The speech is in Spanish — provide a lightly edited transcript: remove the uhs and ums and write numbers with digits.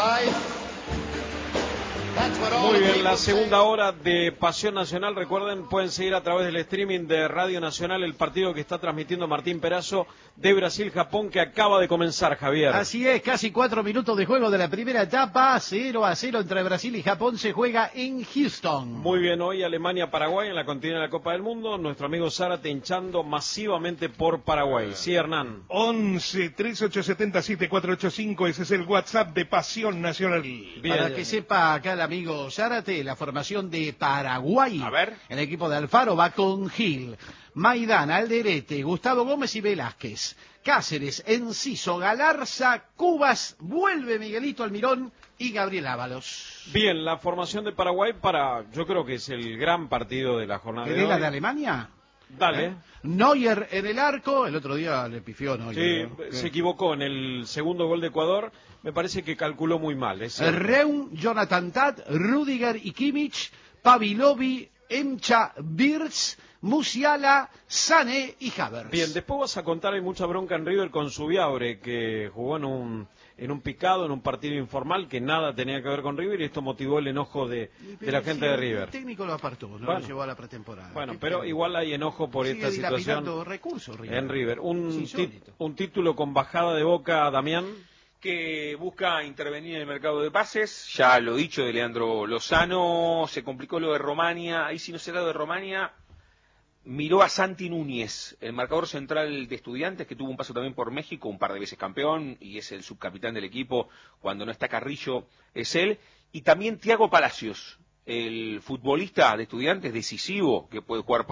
Muy bien, la segunda hora de Pasión Nacional. Recuerden, pueden seguir a través del streaming de Radio Nacional el partido que está transmitiendo Martín Perazo de Brasil-Japón, que acaba de comenzar, Javier. Así es, casi 4 minutos de juego de la primera etapa, 0-0 entre Brasil y Japón, se juega en Houston. Muy bien, hoy Alemania-Paraguay en la continuidad de la Copa del Mundo. Nuestro amigo Zárate hinchando masivamente por Paraguay. Sí, Hernán. 11-3877-485, ese es el WhatsApp de Pasión Nacional. Bien. Para que sepa acá el amigo Zárate, la formación de Paraguay. A ver. El equipo de Alfaro va con Gil, Maidana, Alderete, Gustavo Gómez y Velázquez. Cáceres, Enciso, Galarza, Cubas, vuelve Miguelito Almirón y Gabriel Ábalos. Bien, la formación de Paraguay yo creo que es el gran partido de la jornada de hoy. ¿La de Alemania? Dale. Neuer en el arco, el otro día le pifió Neuer. Sí, ¿no? se equivocó en el segundo gol de Ecuador, me parece que calculó muy mal. Reun, Jonathan Tat, Rudiger y Kimmich, Pavilovi, Emcha, Birz, Musiala, Sané y Havertz. Bien, después vas a contar, hay mucha bronca en River con Zubiaure, que jugó en un picado, en un partido informal que nada tenía que ver con River, y esto motivó el enojo de la gente de River. El técnico lo apartó, no lo llevó a la pretemporada. Bueno, pero igual hay enojo por esta situación recursos, River. en River. Un título con bajada de boca, Damián, que busca intervenir en el mercado de pases. Ya lo dicho de Leandro Lozano, se complicó lo de Romania. Ahí si no será lo de Romania, miró a Santi Núñez, el marcador central de Estudiantes, que tuvo un paso también por México, un par de veces campeón, y es el subcapitán del equipo. Cuando no está Carrillo, es él. Y también Thiago Palacios, el futbolista de Estudiantes decisivo, que puede jugar por